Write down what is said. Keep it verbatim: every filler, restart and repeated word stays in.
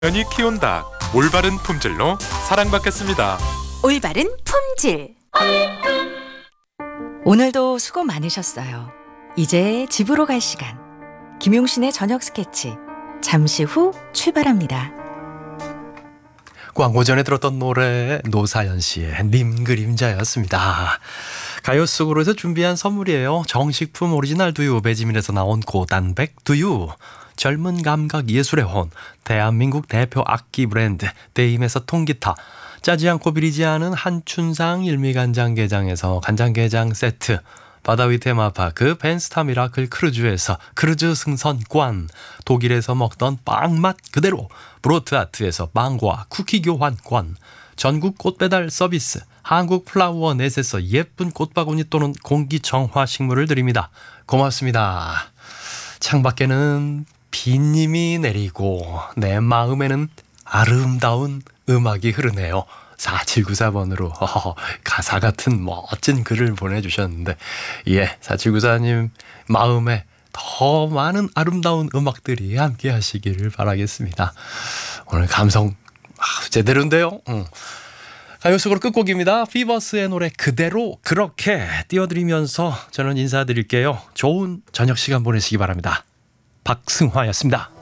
자연이 키운 닭, 올바른 품질로 사랑받겠습니다. 올바른 품질. 오늘도 수고 많으셨어요. 이제 집으로 갈 시간. 김용신의 저녁 스케치 잠시 후 출발합니다. 광고 전에 들었던 노래 노사연 씨의 님 그림자였습니다. 가요 속으로서 준비한 선물이에요. 정식품 오리지널 두유 배지민에서 나온 고단백 두유, 젊은 감각 예술의 혼, 대한민국 대표 악기 브랜드 데임에서 통기타, 짜지 않고 비리지 않은 한춘상 일미간장게장에서 간장게장 세트, 바다 위 테마파크 벤스타 미라클 크루즈에서 크루즈 승선권, 독일에서 먹던 빵맛 그대로 브로트아트에서 빵과 쿠키 교환권, 전국 꽃배달 서비스 한국 플라워넷에서 예쁜 꽃바구니 또는 공기정화 식물을 드립니다. 고맙습니다. 창밖에는 비님이 내리고 내 마음에는 아름다운 음악이 흐르네요. 사칠구사 번으로 허허, 가사 같은 멋진 글을 보내주셨는데, 예, 사칠구사님 마음에 더 많은 아름다운 음악들이 함께 하시기를 바라겠습니다. 오늘 감성 아, 제대로인데요. 응. 가요 속으로 끝곡입니다. 피버스의 노래 그대로 그렇게 띄워드리면서 저는 인사드릴게요. 좋은 저녁 시간 보내시기 바랍니다. 박승화였습니다.